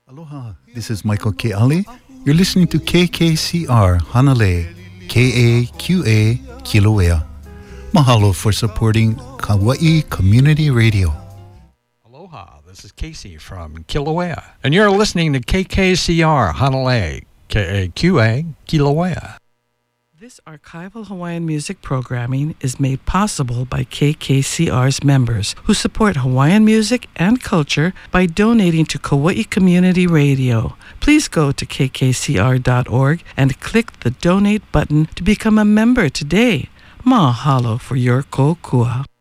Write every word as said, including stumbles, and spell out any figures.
Aloha, this is Michael K. Ali. You're listening to K K C R Hanalei, K A Q A Kilauea. Mahalo for supporting Kauai Community Radio. Aloha, this is Casey from Kilauea, and you're listening to K K C R Hanalei, K A Q A Kilauea. This archival Hawaiian music programming is made possible by K K C R's members who support Hawaiian music and culture by donating to Kauai Community Radio. Please go to k k c r dot org and click the donate button to become a member today. Mahalo for your kokua.